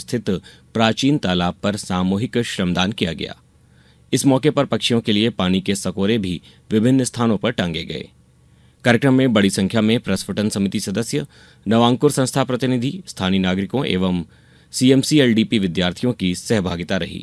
स्थित प्राचीन तालाब पर सामूहिक श्रमदान किया गया। इस मौके पर पक्षियों के लिए पानी के सकोरे भी विभिन्न स्थानों पर टांगे गए। कार्यक्रम में बड़ी संख्या में प्रस्फुटन समिति सदस्य, नवांकुर संस्था प्रतिनिधि, स्थानीय नागरिकों एवं CMC-LDP विद्यार्थियों की सहभागिता रही।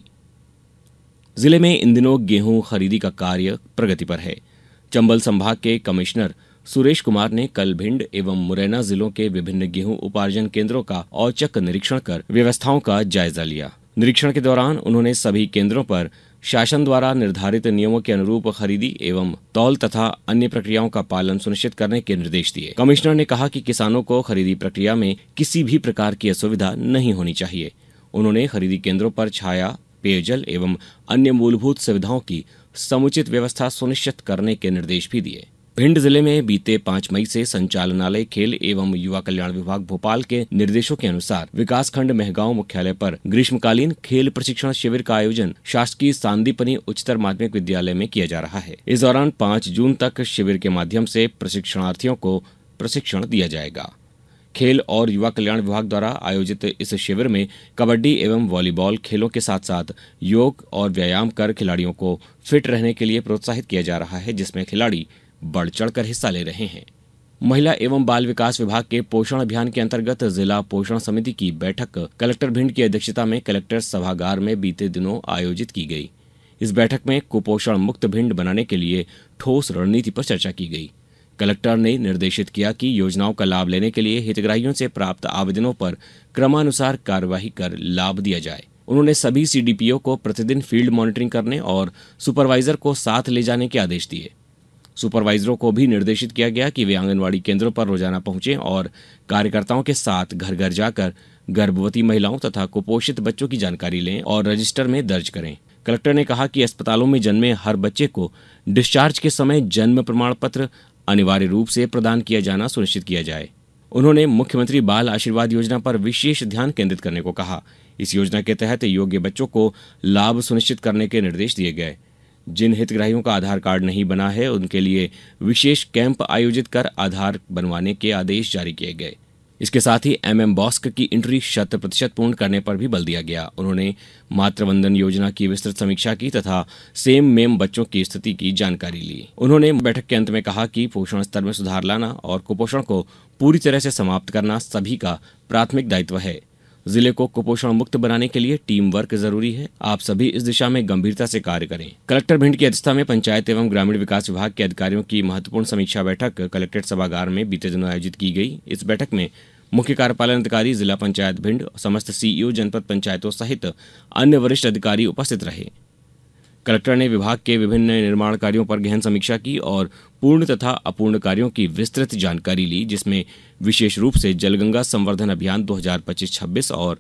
जिले में इन दिनों गेहूं खरीदी का कार्य प्रगति पर है। चंबल संभाग के कमिश्नर सुरेश कुमार ने कल भिंड एवं मुरैना जिलों के विभिन्न गेहूं उपार्जन केंद्रों का औचक निरीक्षण कर व्यवस्थाओं का जायजा लिया। निरीक्षण के दौरान उन्होंने सभी केंद्रों पर शासन द्वारा निर्धारित नियमों के अनुरूप खरीदी एवं तौल तथा अन्य प्रक्रियाओं का पालन सुनिश्चित करने के निर्देश दिए। कमिश्नर ने कहा कि किसानों को खरीदी प्रक्रिया में किसी भी प्रकार की असुविधा नहीं होनी चाहिए। उन्होंने खरीदी केंद्रों पर छाया, पेयजल एवं अन्य मूलभूत सुविधाओं की समुचित व्यवस्था सुनिश्चित करने के निर्देश भी दिए। भिंड जिले में बीते 5 मई से संचालनालय खेल एवं युवा कल्याण विभाग भोपाल के निर्देशों के अनुसार विकासखंड मेहगांव मुख्यालय पर ग्रीष्मकालीन खेल प्रशिक्षण शिविर का आयोजन शासकीय सांदीपनि उच्चतर माध्यमिक विद्यालय में किया जा रहा है। इस दौरान 5 जून तक शिविर के माध्यम से प्रशिक्षणार्थियों को प्रशिक्षण दिया जाएगा। खेल और युवा कल्याण विभाग द्वारा आयोजित इस शिविर में कबड्डी एवं वॉलीबॉल खेलों के साथ साथ योग और व्यायाम कर खिलाड़ियों को फिट रहने के लिए प्रोत्साहित किया जा रहा है, जिसमें खिलाड़ी बढ़ चढ़कर हिस्सा ले रहे हैं। महिला एवं बाल विकास विभाग के पोषण अभियान के अंतर्गत जिला पोषण समिति की बैठक कलेक्टर भिंड की अध्यक्षता में कलेक्टर सभागार में बीते दिनों आयोजित की गई। इस बैठक में कुपोषण मुक्त भिंड बनाने के लिए ठोस रणनीति पर चर्चा की गई। कलेक्टर ने निर्देशित किया कि योजनाओं का लाभ लेने के लिए हितग्राहियों से प्राप्त आवेदनों पर क्रमानुसार कार्यवाही कर लाभ दिया जाए। उन्होंने सभी CDPO को प्रतिदिन फील्ड मॉनिटरिंग करने और सुपरवाइजर को साथ ले जाने के आदेश दिए। सुपरवाइजरों को भी निर्देशित किया गया कि वे आंगनवाड़ी केंद्रों पर रोजाना पहुंचें और कार्यकर्ताओं के साथ घर घर जाकर गर्भवती महिलाओं तथा कुपोषित बच्चों की जानकारी लें और रजिस्टर में दर्ज करें। कलेक्टर ने कहा कि अस्पतालों में जन्मे हर बच्चे को डिस्चार्ज के समय जन्म प्रमाण पत्र अनिवार्य रूप से प्रदान किया जाना सुनिश्चित किया जाए। उन्होंने मुख्यमंत्री बाल आशीर्वाद योजना पर विशेष ध्यान केंद्रित करने को कहा। इस योजना के तहत योग्य बच्चों को लाभ सुनिश्चित करने के निर्देश दिए गए। जिन हितग्राहियों का आधार कार्ड नहीं बना है उनके लिए विशेष कैंप आयोजित कर आधार बनवाने के आदेश जारी किए गए। इसके साथ ही MM-BOSC की एंट्री 100% पूर्ण करने पर भी बल दिया गया। उन्होंने मातृवंदन योजना की विस्तृत समीक्षा की तथा सेम मेम बच्चों की स्थिति की जानकारी ली। उन्होंने बैठक के अंत में कहा कि पोषण स्तर में सुधार लाना और कुपोषण को पूरी तरह से समाप्त करना सभी का प्राथमिक दायित्व है। जिले को कुपोषण मुक्त बनाने के लिए टीम वर्क जरूरी है। आप सभी इस दिशा में गंभीरता से कार्य करें। कलेक्टर भिंड की अध्यक्षता में पंचायत एवं ग्रामीण विकास विभाग के अधिकारियों की महत्वपूर्ण समीक्षा बैठक कलेक्ट्रेट सभागार में बीते दिनों आयोजित की गई। इस बैठक में मुख्य कार्यपालन अधिकारी जिला पंचायत भिंड, समस्त CEO जनपद पंचायतों सहित अन्य वरिष्ठ अधिकारी उपस्थित रहे। कलेक्टर ने विभाग के विभिन्न निर्माण कार्यों पर गहन समीक्षा की और पूर्ण तथा अपूर्ण कार्यों की विस्तृत जानकारी ली, जिसमें विशेष रूप से जलगंगा संवर्धन अभियान 2025-26 और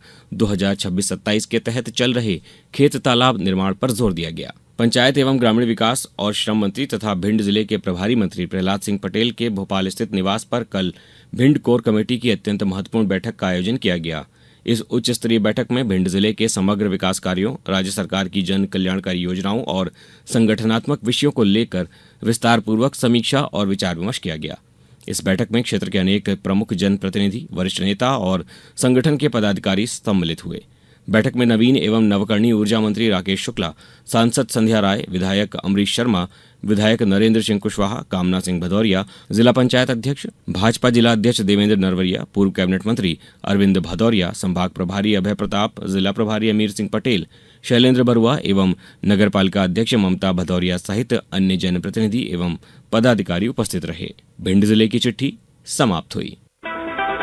2026-27 के तहत चल रहे खेत तालाब निर्माण पर जोर दिया गया। पंचायत एवं ग्रामीण विकास और श्रम मंत्री तथा भिंड जिले के प्रभारी मंत्री प्रहलाद सिंह पटेल के भोपाल स्थित निवास पर कल भिंड कोर कमेटी की अत्यंत महत्वपूर्ण बैठक का आयोजन किया गया। इस उच्च स्तरीय बैठक में भिंड जिले के समग्र विकास कार्यों, राज्य सरकार की जन कल्याणकारी योजनाओं और संगठनात्मक विषयों को लेकर विस्तार पूर्वक समीक्षा और विचार विमर्श किया गया। इस बैठक में क्षेत्र के अनेक प्रमुख जनप्रतिनिधि, वरिष्ठ नेता और संगठन के पदाधिकारी सम्मिलित हुए। बैठक में नवीन एवं नवकरणीय ऊर्जा मंत्री राकेश शुक्ला, सांसद संध्या राय, विधायक अमरीश शर्मा, विधायक नरेंद्र सिंह कुशवाहा, कामना सिंह भदौरिया, जिला पंचायत अध्यक्ष, भाजपा जिला अध्यक्ष देवेंद्र नरवरिया, पूर्व कैबिनेट मंत्री अरविंद भदौरिया, संभाग प्रभारी अभय प्रताप, जिला प्रभारी अमीर सिंह पटेल, शैलेंद्र बरुआ एवं नगरपालिका अध्यक्ष ममता भदौरिया सहित अन्य जनप्रतिनिधि एवं पदाधिकारी उपस्थित रहे। भिंड जिले की चिट्ठी समाप्त हुई।